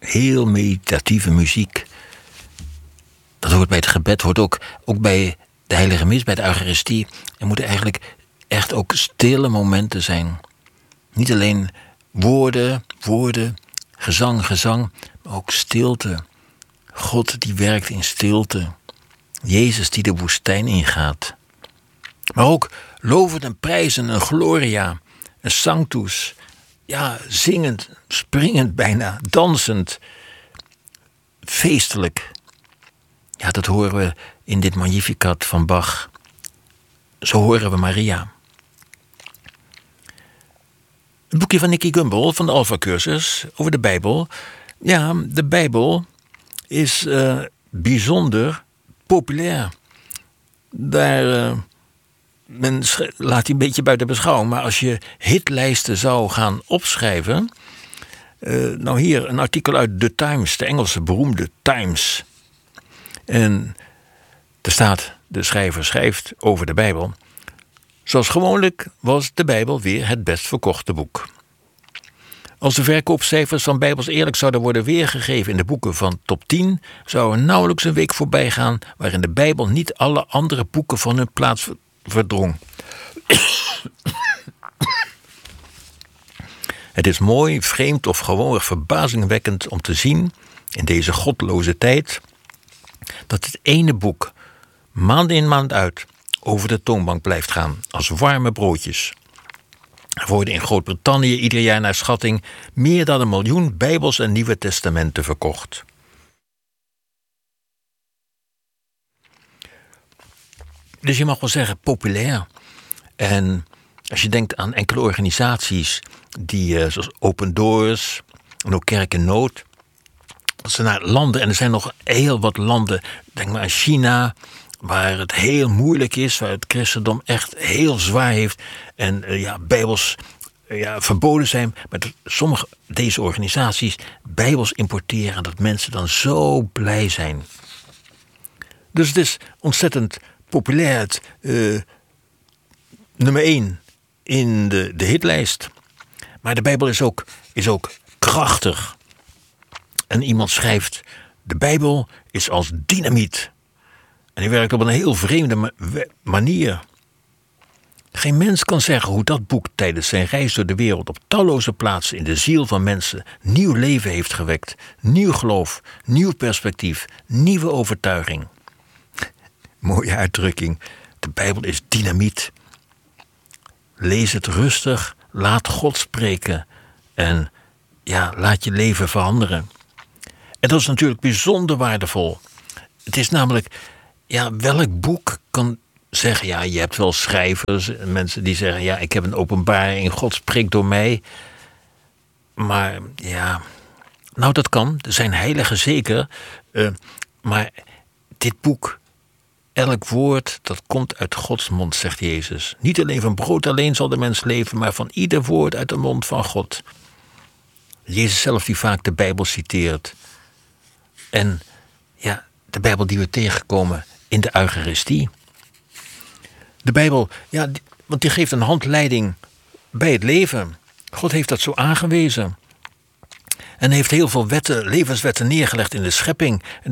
heel meditatieve muziek. Dat hoort bij het gebed, hoort ook bij de heilige mis, bij de Eucharistie. Er moeten eigenlijk echt ook stille momenten zijn. Niet alleen woorden, gezang, maar ook stilte. God die werkt in stilte. Jezus die de woestijn ingaat. Maar ook lovend en prijzen, een gloria, een sanctus. Ja, zingend, springend bijna, dansend, feestelijk. Ja, dat horen we in dit Magnificat van Bach. Zo horen we Maria. Het boekje van Nicky Gumbel van de Alpha-cursus over de Bijbel. Ja, de Bijbel is bijzonder populair. Daar laat die een beetje buiten beschouwing. Maar als je hitlijsten zou gaan opschrijven. Nou hier een artikel uit The Times, de Engelse beroemde Times. En er staat, de schrijver schrijft over de Bijbel. Zoals gewoonlijk was de Bijbel weer het best verkochte boek. Als de verkoopcijfers van Bijbels eerlijk zouden worden weergegeven in de boeken van top 10... zou er nauwelijks een week voorbij gaan waarin de Bijbel niet alle andere boeken van hun plaats verdrong. Het is mooi, vreemd of gewoon verbazingwekkend om te zien in deze godloze tijd dat het ene boek maand in maand uit over de toonbank blijft gaan als warme broodjes. Er worden in Groot-Brittannië ieder jaar naar schatting meer dan 1 miljoen Bijbels en Nieuwe Testamenten verkocht. Dus je mag wel zeggen populair. En als je denkt aan enkele organisaties die, zoals Open Doors en ook Kerk in Nood, dat ze naar landen, en er zijn nog heel wat landen, denk maar aan China, waar het heel moeilijk is, waar het christendom echt heel zwaar heeft en Bijbels verboden zijn, maar dat sommige deze organisaties Bijbels importeren, dat mensen dan zo blij zijn. Dus het is ontzettend populair, het nummer 1 in de hitlijst. Maar de Bijbel is ook krachtig. En iemand schrijft, de Bijbel is als dynamiet. En die werkt op een heel vreemde manier. Geen mens kan zeggen hoe dat boek tijdens zijn reis door de wereld op talloze plaatsen in de ziel van mensen nieuw leven heeft gewekt. Nieuw geloof, nieuw perspectief, nieuwe overtuiging. Mooie uitdrukking. De Bijbel is dynamiet. Lees het rustig, laat God spreken en laat je leven veranderen. En dat is natuurlijk bijzonder waardevol. Het is namelijk, welk boek kan zeggen, je hebt wel schrijvers, mensen die zeggen, ik heb een openbaring, God spreekt door mij. Maar dat kan, er zijn heiligen zeker, maar dit boek, elk woord, dat komt uit Gods mond, zegt Jezus. Niet alleen van brood alleen zal de mens leven, maar van ieder woord uit de mond van God. Jezus zelf die vaak de Bijbel citeert. En de Bijbel die we tegenkomen in de Eucharistie. De Bijbel, want die geeft een handleiding bij het leven. God heeft dat zo aangewezen. En heeft heel veel levenswetten neergelegd in de schepping.